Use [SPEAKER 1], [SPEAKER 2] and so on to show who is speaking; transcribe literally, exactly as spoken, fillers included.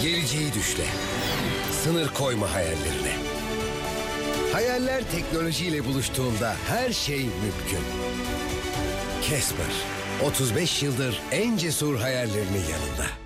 [SPEAKER 1] Geleceği düşle. Sınır koyma hayallerine. Hayaller teknolojiyle buluştuğunda her şey mümkün. Casper, otuz beş yıldır en cesur hayallerinin yanında.